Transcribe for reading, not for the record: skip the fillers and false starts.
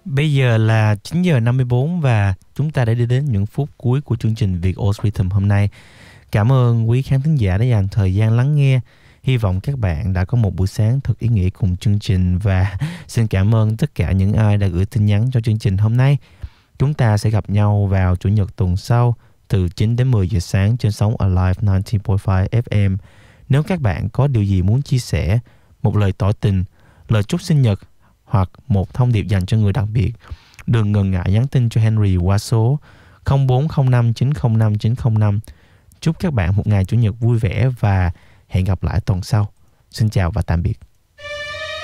Bây giờ là 9 giờ 54 và chúng ta đã đi đến những phút cuối của chương trình Việt Oz Rhythm hôm nay. Cảm ơn quý khán thính giả đã dành thời gian lắng nghe. Hy vọng các bạn đã có một buổi sáng thật ý nghĩa cùng chương trình và xin cảm ơn tất cả những ai đã gửi tin nhắn cho chương trình hôm nay. Chúng ta sẽ gặp nhau vào Chủ nhật tuần sau từ 9 đến 10 giờ sáng trên sóng Alive 90.5 FM. Nếu các bạn có điều gì muốn chia sẻ, một lời tỏ tình, lời chúc sinh nhật hoặc một thông điệp dành cho người đặc biệt, đừng ngần ngại nhắn tin cho Henry qua số 0405905905. Chúc các bạn một ngày Chủ nhật vui vẻ và hẹn gặp lại tuần sau. Xin chào và tạm biệt.